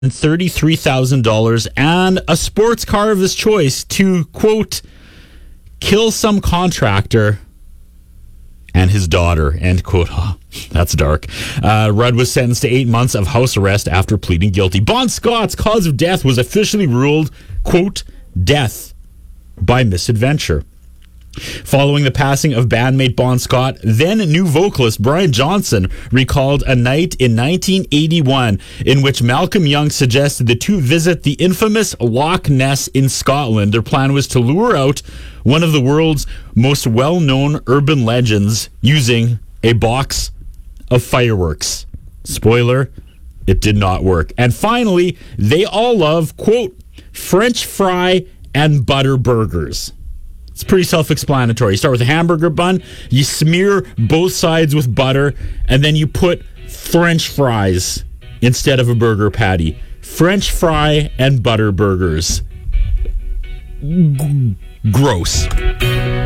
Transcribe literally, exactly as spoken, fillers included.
thirty-three thousand dollars and a sports car of his choice to, quote, kill some contractor and his daughter, end quote. Oh, that's dark. Uh, Rudd was sentenced to eight months of house arrest after pleading guilty. Bon Scott's cause of death was officially ruled, quote, death by misadventure. Following the passing of bandmate Bon Scott, then new vocalist Brian Johnson recalled a night in nineteen eighty-one in which Malcolm Young suggested the two visit the infamous Loch Ness in Scotland. Their plan was to lure out one of the world's most well-known urban legends using a box of fireworks. Spoiler, it did not work. And finally, they all love, quote, French fry and butter burgers. It's pretty self-explanatory. You start with a hamburger bun, you smear both sides with butter, and then you put French fries instead of a burger patty. French fry and butter burgers. G- gross.